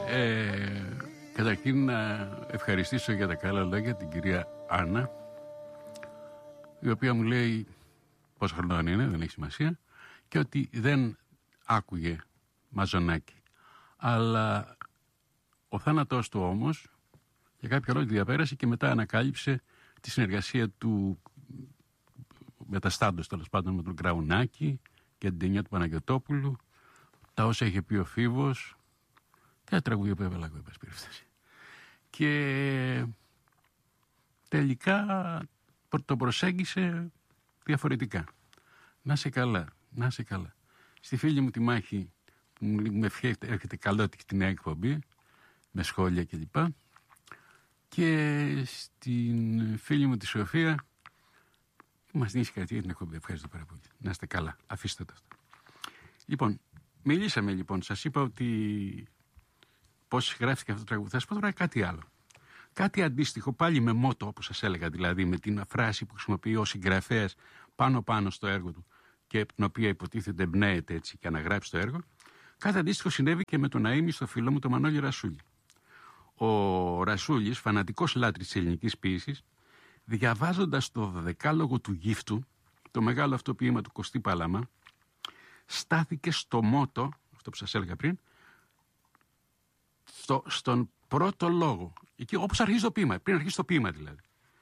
Καταρχήν να ευχαριστήσω για τα καλά λόγια την κυρία Άννα, η οποία μου λέει πόσο χρονών είναι, δεν έχει σημασία, και ότι δεν άκουγε Μαζονάκη. Αλλά ο θάνατός του όμως για κάποιο λόγο τη διαπέρασε και μετά ανακάλυψε τη συνεργασία του μεταστάντος, τέλος πάντων, με τον Κραουνάκη και την ταινία του Παναγιωτόπουλου, τα όσα είχε πει ο Φίβος και τα τραγούδια που έβαλα εγώ, και τελικά το προσέγγισε διαφορετικά. Να είσαι καλά, να είσαι καλά. Στη φίλη μου τη Μάχη, που μου έρχεται καλότικη τη νέα εκπομπή, με σχόλια κλπ. Και στην φίλη μου τη Σοφία, που μας δίνει συγχαρητήρια για την εκπομπή. Ευχαριστώ πάρα πολύ. Να είστε καλά. Αφήστε το αυτό. Λοιπόν, μιλήσαμε λοιπόν. Σας είπα ότι πώς γράφτηκε αυτό το τραγούδι. Θα σας πω τώρα κάτι άλλο. Κάτι αντίστοιχο, πάλι με μότο, όπως σας έλεγα, δηλαδή με την φράση που χρησιμοποιεί ο συγγραφέας πάνω στο έργο του και την οποία υποτίθεται εμπνέεται έτσι και αναγράψει το έργο. Κάτι αντίστοιχο συνέβη και με τον αείμνηστο φίλο μου, τον Μανώλη Ρασούλη. Ο Ρασούλης, φανατικός λάτρης της ελληνικής ποίησης, διαβάζοντας το δεκάλογο του Γύφτου, το μεγάλο αυτό ποίημα του Κωστή Παλαμά, στάθηκε στο μότο, αυτό που σας έλεγα πριν, στον πρώτο λόγο, εκεί όπως αρχίζει το ποίημα, πριν αρχίσει το ποίημα δηλαδή,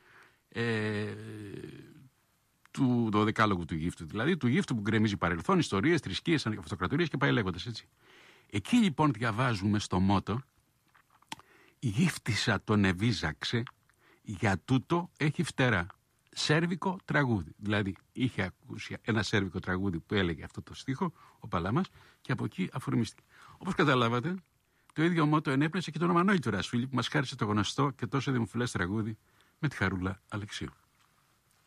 του δεκάλογου του Γύφτου, δηλαδή του Γύφτου που γκρεμίζει παρελθόν, ιστορίες, θρησκείες, αυτοκρατορίες και πάει λέγοντας έτσι. Εκεί λοιπόν διαβάζουμε στο μότο, η γύφτισσα τον ευίζαξε, για τούτο έχει φτερά. Σέρβικο τραγούδι. Δηλαδή είχε ακούσει ένα σέρβικο τραγούδι που έλεγε αυτό το στίχο, ο Παλάμας, και από εκεί αφορμίστηκε. Όπως καταλάβατε, το ίδιο μότο ενέπνευσε και τον Μανώλη του Ρασούλη, που μας χάρισε το γνωστό και τόσο δημοφιλές τραγούδι με τη Χαρούλα Αλεξίου.